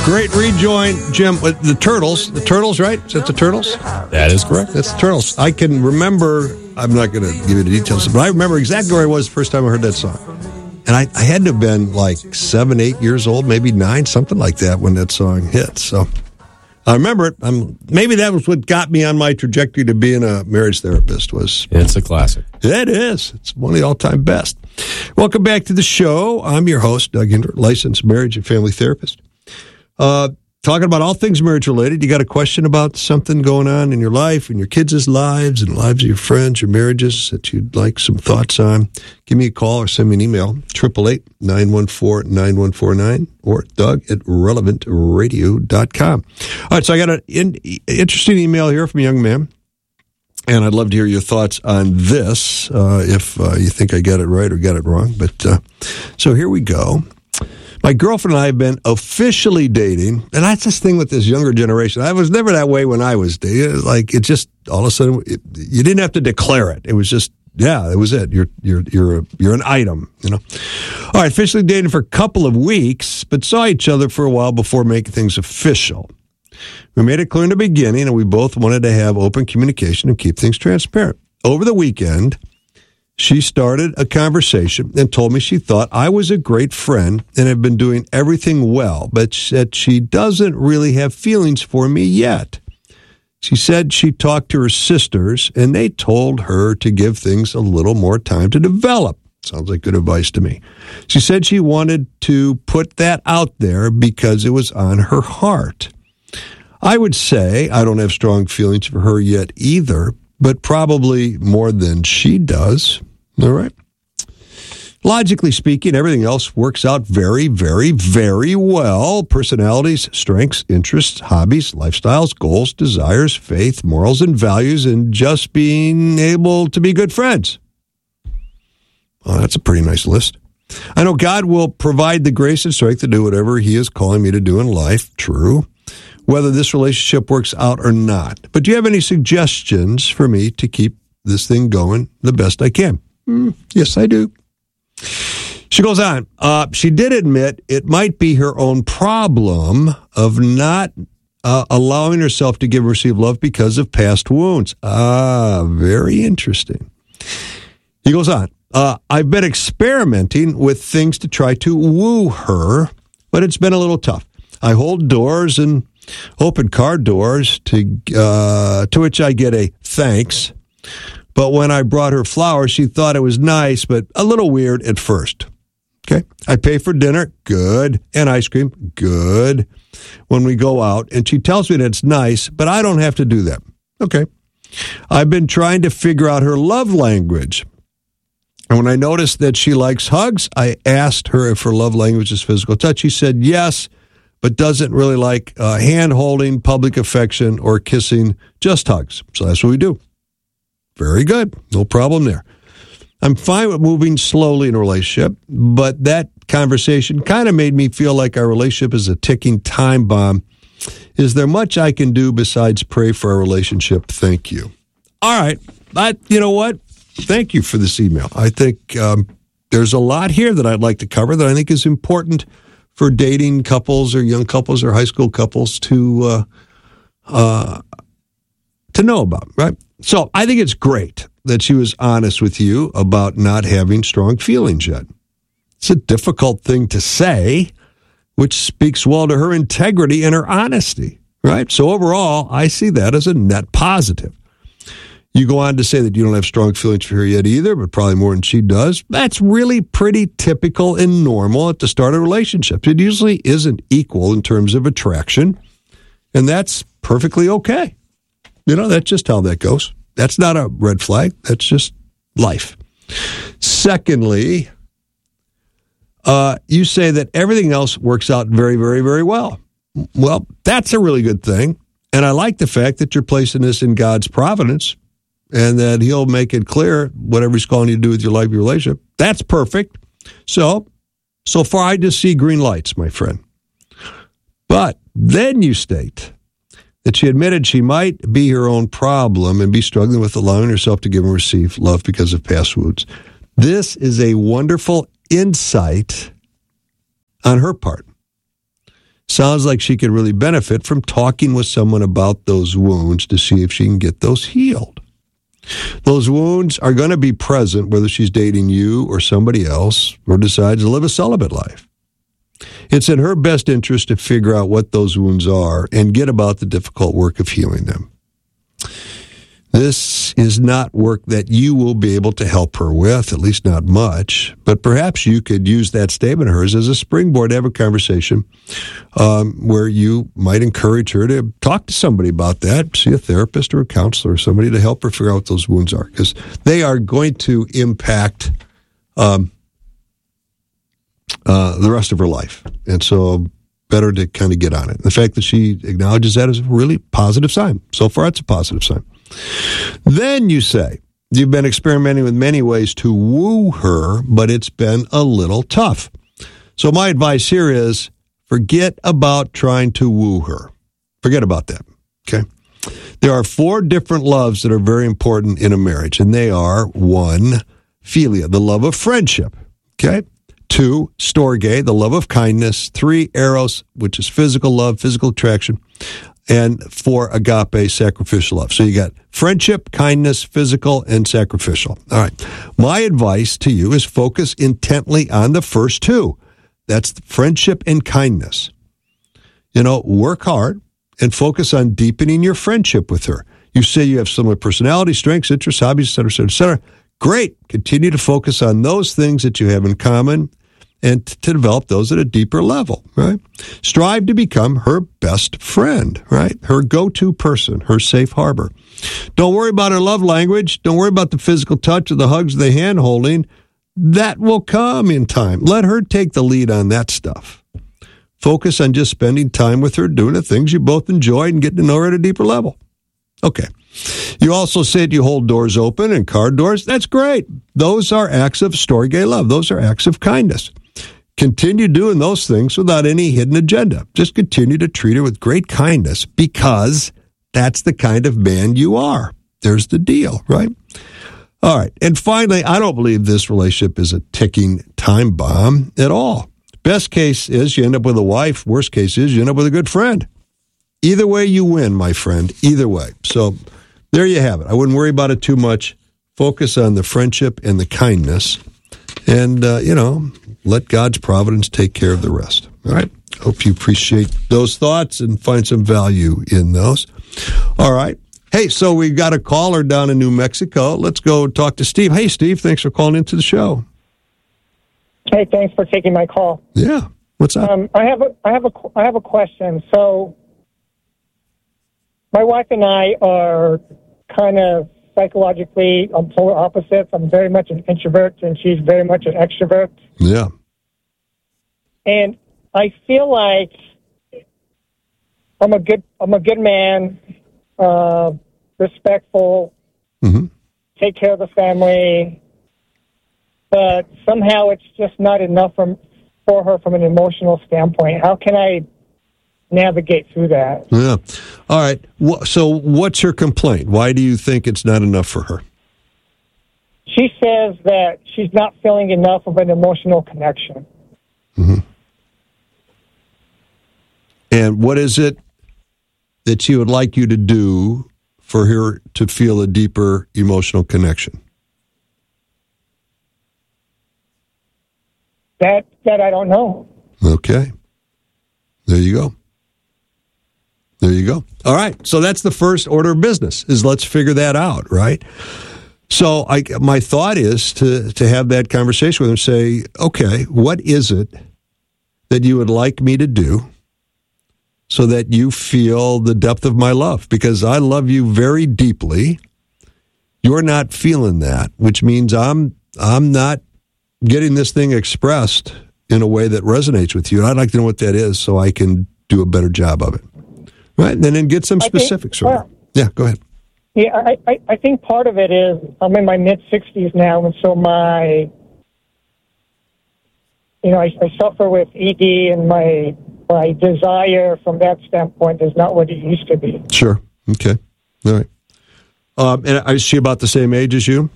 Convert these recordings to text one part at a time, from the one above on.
Great rejoin, Jim, with the Turtles. The Turtles, right? Is that the Turtles? That is correct. That's the Turtles. I can remember, I'm not going to give you the details, but I remember exactly where I was the first time I heard that song. And I had to have been like 7, 8 years old, maybe 9, something like that when that song hit. So I remember it. Maybe that was what got me on my trajectory to being a marriage therapist. It's a classic. It is. It's one of the all-time best. Welcome back to the show. I'm your host, Doug Hinder, licensed marriage and family therapist. Talking about all things marriage-related. You got a question about something going on in your life, in your kids' lives, and the lives of your friends, your marriages that you'd like some thoughts on, give me a call or send me an email, 888-914-9149 or Doug@relevantradio.com. All right, so I got an interesting email here from a young man, and I'd love to hear your thoughts on this, if you think I got it right or got it wrong. But so here we go. My girlfriend and I have been officially dating, and that's this thing with this younger generation. I was never that way when I was dating. It just all of a sudden you didn't have to declare it. It was just that was it. You're an item, you know. All right, officially dated for a couple of weeks, but saw each other for a while before making things official. We made it clear in the beginning, and we both wanted to have open communication and keep things transparent. Over the weekend, she started a conversation and told me she thought I was a great friend and had been doing everything well, but that she doesn't really have feelings for me yet. She said she talked to her sisters, and they told her to give things a little more time to develop. Sounds like good advice to me. She said she wanted to put that out there because it was on her heart. I would say I don't have strong feelings for her yet either, but probably more than she does. All right. Logically speaking, everything else works out very, very, very well. Personalities, strengths, interests, hobbies, lifestyles, goals, desires, faith, morals, and values, and just being able to be good friends. Well, that's a pretty nice list. I know God will provide the grace and strength to do whatever He is calling me to do in life. True. Whether this relationship works out or not. But do you have any suggestions for me to keep this thing going the best I can? Yes, I do. She goes on. She did admit it might be her own problem of not allowing herself to give and receive love because of past wounds. Very interesting. He goes on. I've been experimenting with things to try to woo her, but it's been a little tough. I hold doors and open car doors to which I get a thanks. But when I brought her flowers, she thought it was nice, but a little weird at first. Okay. I pay for dinner. Good. And ice cream. Good. When we go out, and she tells me that it's nice, but I don't have to do that. Okay. I've been trying to figure out her love language. And when I noticed that she likes hugs, I asked her if her love language is physical touch. She said yes, but doesn't really like hand-holding, public affection, or kissing, just hugs. So that's what we do. Very good. No problem there. I'm fine with moving slowly in a relationship, but that conversation kind of made me feel like our relationship is a ticking time bomb. Is there much I can do besides pray for our relationship? Thank you. All right. You know what? Thank you for this email. I think there's a lot here that I'd like to cover that I think is important for dating couples or young couples or high school couples to know about, right? So I think it's great that she was honest with you about not having strong feelings yet. It's a difficult thing to say, which speaks well to her integrity and her honesty, right? So overall, I see that as a net positive. You go on to say that you don't have strong feelings for her yet either, but probably more than she does. That's really pretty typical and normal at the start of relationships. It usually isn't equal in terms of attraction, and that's perfectly okay. You know, that's just how that goes. That's not a red flag. That's just life. Secondly, you say that everything else works out very, very, very well. Well, that's a really good thing. And I like the fact that you're placing this in God's providence and that He'll make it clear whatever He's calling you to do with your life, your relationship. That's perfect. So far I just see green lights, my friend. But then you state that she admitted she might be her own problem and be struggling with allowing herself to give and receive love because of past wounds. This is a wonderful insight on her part. Sounds like she could really benefit from talking with someone about those wounds to see if she can get those healed. Those wounds are going to be present whether she's dating you or somebody else or decides to live a celibate life. It's in her best interest to figure out what those wounds are and get about the difficult work of healing them. This is not work that you will be able to help her with, at least not much, but perhaps you could use that statement of hers as a springboard to have a conversation where you might encourage her to talk to somebody about that, see a therapist or a counselor or somebody to help her figure out what those wounds are, because they are going to impact the rest of her life. And so better to kind of get on it. The fact that she acknowledges that is a really positive sign. So far, it's a positive sign. Then you say, you've been experimenting with many ways to woo her, but it's been a little tough. So my advice here is forget about trying to woo her. Forget about that, okay? There are 4 different loves that are very important in a marriage, and they are 1, philia, the love of friendship, okay? 2, storge, the love of kindness. 3, eros, which is physical love, physical attraction. And 4, agape, sacrificial love. So you got friendship, kindness, physical, and sacrificial. All right. My advice to you is focus intently on the first 2. That's friendship and kindness. Work hard and focus on deepening your friendship with her. You say you have similar personality, strengths, interests, hobbies, et cetera, et cetera, et cetera. Great. Continue to focus on those things that you have in common and to develop those at a deeper level, right? Strive to become her best friend, right? Her go-to person, her safe harbor. Don't worry about her love language. Don't worry about the physical touch or the hugs or the hand-holding. That will come in time. Let her take the lead on that stuff. Focus on just spending time with her, doing the things you both enjoy and getting to know her at a deeper level. Okay. You also said you hold doors open and car doors. That's great. Those are acts of storge love. Those are acts of kindness. Continue doing those things without any hidden agenda. Just continue to treat her with great kindness because that's the kind of man you are. There's the deal, right? All right. And finally, I don't believe this relationship is a ticking time bomb at all. Best case is you end up with a wife. Worst case is you end up with a good friend. Either way, you win, my friend. Either way. So there you have it. I wouldn't worry about it too much. Focus on the friendship and the kindness. And, let God's providence take care of the rest. All right? Hope you appreciate those thoughts and find some value in those. All right. Hey, so we got a caller down in New Mexico. Let's go talk to Steve. Hey, Steve, thanks for calling into the show. Hey, thanks for taking my call. Yeah. What's up? I have a question. So my wife and I are kind of psychologically on polar opposites. I'm very much an introvert, and she's very much an extrovert. Yeah. And I feel like I'm a good man, respectful, take care of the family, but somehow it's just not enough for her from an emotional standpoint. How can I navigate through that? Yeah. All right. So what's her complaint? Why do you think it's not enough for her? She says that she's not feeling enough of an emotional connection. Mm-hmm. And what is it that she would like you to do for her to feel a deeper emotional connection? That I don't know. Okay. There you go. There you go. All right. So that's the first order of business, is let's figure that out, right? So my thought is to have that conversation with her and say, okay, what is it that you would like me to do so that you feel the depth of my love? Because I love you very deeply. You're not feeling that, which means I'm not getting this thing expressed in a way that resonates with you. And I'd like to know what that is so I can do a better job of it. Right? And then get some specifics. Yeah, go ahead. Yeah, I think part of it is I'm in my mid-60s now, and so I suffer with ED, and my desire from that standpoint is not what it used to be. Sure. Okay. All right. And is she about the same age as you?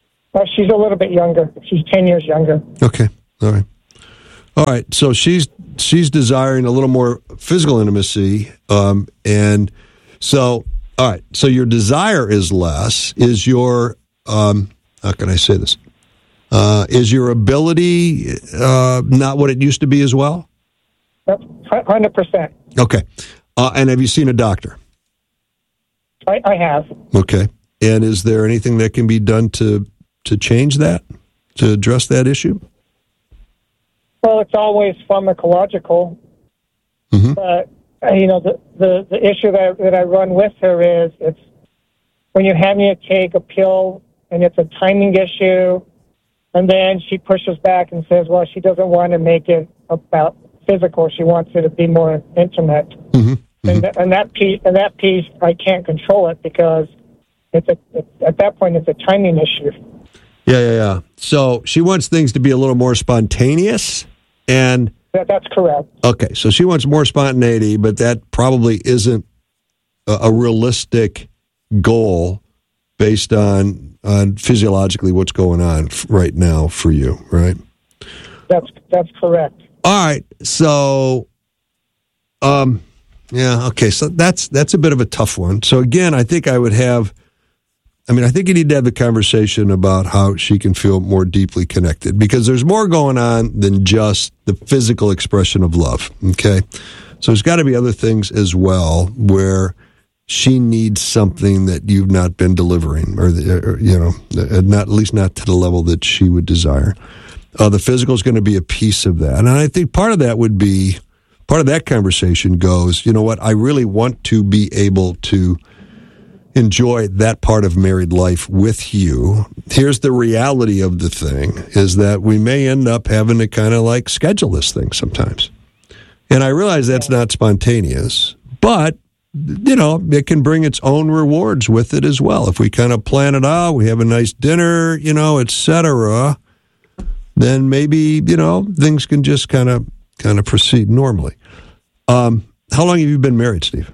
She's a little bit younger. She's 10 years younger. Okay. All right. All right. So she's she's desiring a little more physical intimacy, and so all right. So your desire is less. Is your how can I say this? Is your ability not what it used to be as well? 100%. Okay. And have you seen a doctor? I have. Okay. And is there anything that can be done to change that, to address that issue? Well, it's always pharmacological. Mm-hmm. But, the issue that I run with her is it's when you have me take a pill and it's a timing issue, and then she pushes back and says, well, she doesn't want to make it about physical. She wants it to be more intimate. Mm-hmm. Mm-hmm. And that piece, I can't control it because at that point, it's a timing issue. Yeah. So she wants things to be a little more spontaneous, and that's correct. Okay, so she wants more spontaneity, but that probably isn't a realistic goal based on physiologically what's going on right now for you, right? That's correct. All right, so, okay, so that's a bit of a tough one. So again, I think I think you need to have the conversation about how she can feel more deeply connected, because there's more going on than just the physical expression of love, okay? So there's got to be other things as well where she needs something that you've not been delivering, or not, at least not to the level that she would desire. The physical is going to be a piece of that. And I think part of that conversation goes, you know what, I really want to be able to enjoy that part of married life with you. Here's the reality of the thing, is that we may end up having to kind of like schedule this thing sometimes. And I realize that's not spontaneous, but, it can bring its own rewards with it as well. If we kind of plan it out, we have a nice dinner, et cetera, then maybe, things can just kind of proceed normally. How long have you been married, Steve?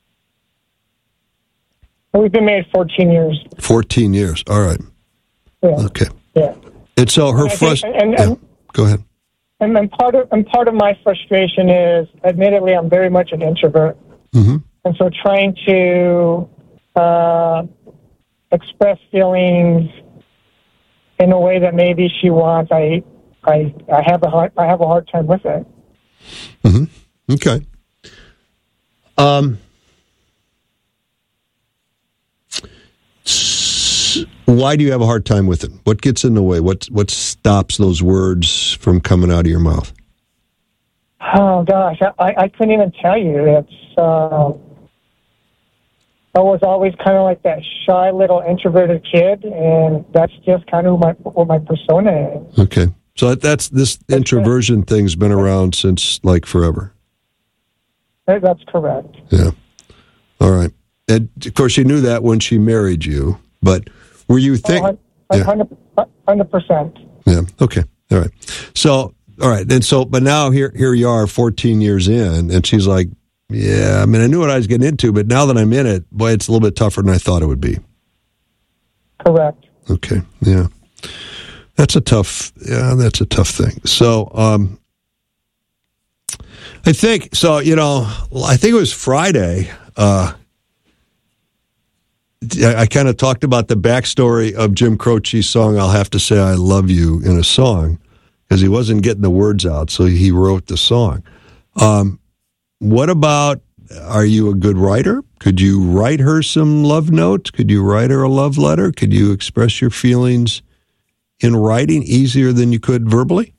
We've been married 14 years. 14 years. All right. Yeah. Okay. Yeah. And so her frustration. Go ahead. And part of my frustration is, admittedly, I'm very much an introvert, mm-hmm. and so trying to express feelings in a way that maybe she wants, I have a hard time with it. Mm-hmm. Okay. Why do you have a hard time with it? What gets in the way? What stops those words from coming out of your mouth? Oh, gosh, I couldn't even tell you. It's I was always kind of like that shy little introverted kid, and that's just kind of what my persona is. Okay. So that's this introversion thing's been around since like forever. That's correct. Yeah. All right. And of course, she knew that when she married you, but were you thinking? 100%. Yeah. Okay. All right. So, all right. And so, but now here you are 14 years in, and she's like, yeah, I mean, I knew what I was getting into, but now that I'm in it, boy, it's a little bit tougher than I thought it would be. Correct. Okay. Yeah. That's a tough thing. So, I think it was Friday, I kind of talked about the backstory of Jim Croce's song, I'll Have to Say I Love You, in a song, because he wasn't getting the words out, so he wrote the song. What about, are you a good writer? Could you write her some love notes? Could you write her a love letter? Could you express your feelings in writing easier than you could verbally?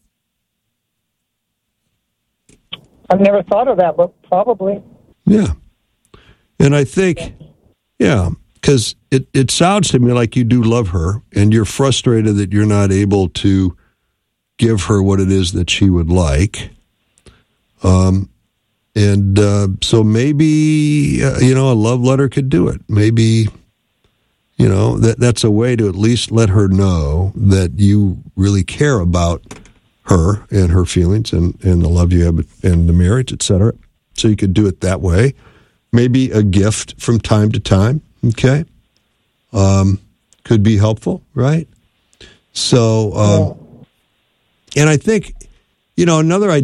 I've never thought of that, but probably. Yeah. And I think, because it sounds to me like you do love her, and you're frustrated that you're not able to give her what it is that she would like. So maybe, a love letter could do it. Maybe, that's a way to at least let her know that you really care about her and her feelings and the love you have and the marriage, et cetera. So you could do it that way. Maybe a gift from time to time, okay? Could be helpful, right? So, and I think, another idea